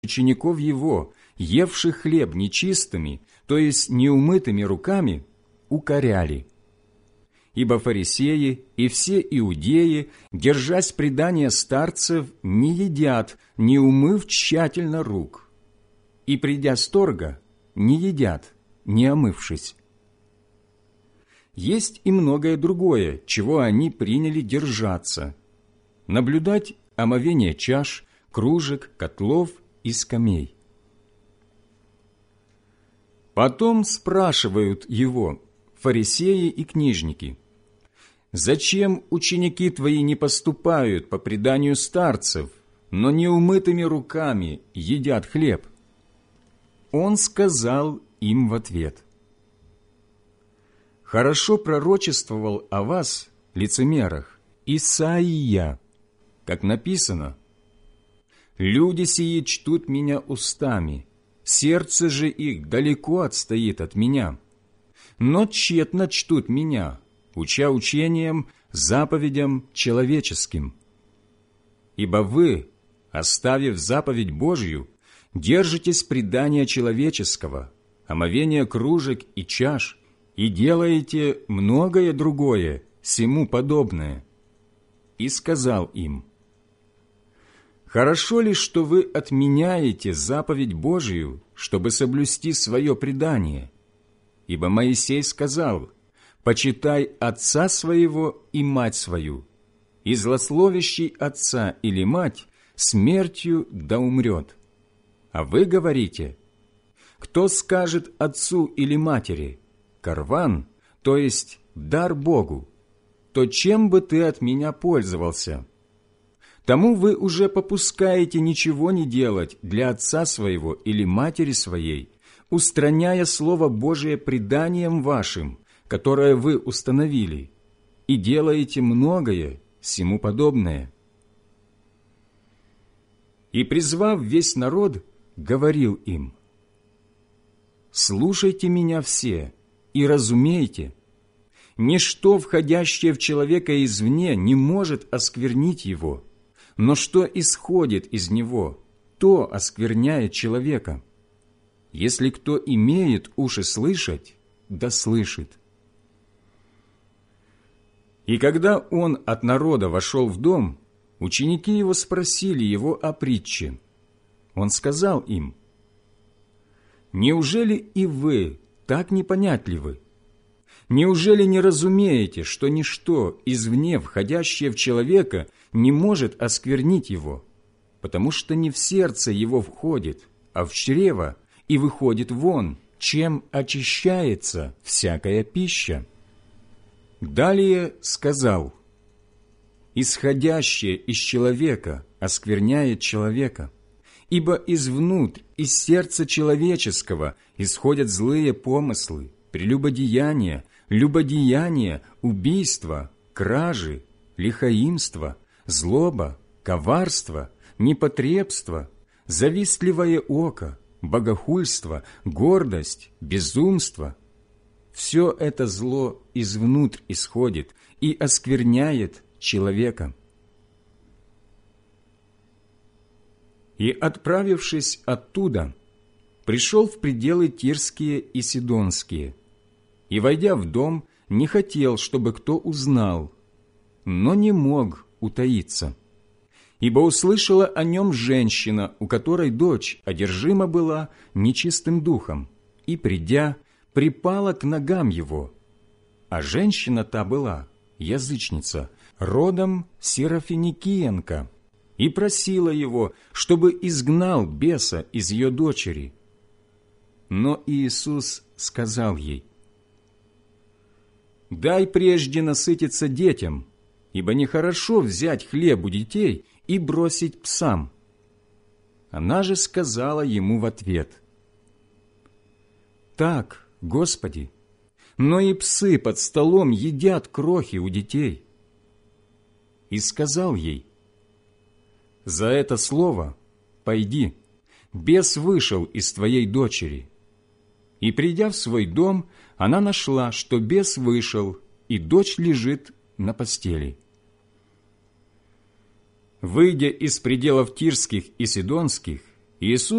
учеников его, евших хлеб нечистыми, то есть неумытыми руками, укоряли. Ибо фарисеи и все иудеи, держась предания старцев, не едят, не умыв тщательно рук, и, придя с торга, не едят, не омывшись. Есть и многое другое, чего они приняли держаться: наблюдать омовение чаш, кружек, котлов и скамей. Потом спрашивают его фарисеи и книжники: «Зачем ученики твои не поступают по преданию старцев, но неумытыми руками едят хлеб?» Он сказал им в ответ: «Хорошо пророчествовал о вас, лицемерах, Исаия, как написано: «Люди сии чтут меня устами, сердце же их далеко отстоит от меня, но тщетно чтут меня, уча учением, заповедям человеческим. Ибо вы, оставив заповедь Божью, держитесь предания человеческого, омовения кружек и чаш, и делаете многое другое, сему подобное». И сказал им: «Хорошо ли, что вы отменяете заповедь Божию, чтобы соблюсти свое предание? Ибо Моисей сказал: почитай отца своего и мать свою, и злословящий отца или мать смертью да умрет. А вы говорите: кто скажет отцу или матери: карван, то есть дар Богу, то чем бы ты от меня пользовался? Тому вы уже попускаете ничего не делать для отца своего или матери своей, устраняя Слово Божие преданием вашим, которое вы установили, и делаете многое сему подобное». И, призвав весь народ, говорил им: «Слушайте меня все и разумейте, ничто, входящее в человека извне, не может осквернить его, но что исходит из него, то оскверняет человека. Если кто имеет уши слышать, да слышит». И когда он от народа вошел в дом, ученики его спросили его о притче. Он сказал им: «Неужели и вы так непонятливы? Неужели не разумеете, что ничто извне, входящее в человека, не может осквернить его, потому что не в сердце его входит, а в чрево, и выходит вон, чем очищается всякая пища?» Далее сказал: «Исходящее из человека оскверняет человека, ибо извнутрь, из сердца человеческого исходят злые помыслы, прелюбодеяния, любодеяния, убийства, кражи, лихоимство, злоба, коварство, непотребство, завистливое око, богохульство, гордость, безумство. Все это зло извнутрь исходит и оскверняет человека». И, отправившись оттуда, пришел в пределы Тирские и Сидонские, и, войдя в дом, не хотел, чтобы кто узнал, но не мог утаиться, ибо услышала о нем женщина, у которой дочь одержима была нечистым духом, и, придя, припала к ногам его. А женщина та была язычница, родом Сирофиникиенка, и просила его, чтобы изгнал беса из ее дочери. Но Иисус сказал ей: «Дай прежде насытиться детям, ибо нехорошо взять хлеб у детей и бросить псам». Она же сказала ему в ответ: «Так, Господи, но и псы под столом едят крохи у детей». И сказал ей: «За это слово пойди, бес вышел из твоей дочери». И, придя в свой дом, она нашла, что бес вышел, и дочь лежит на постели. Выйдя из пределов Тирских и Сидонских, Иисус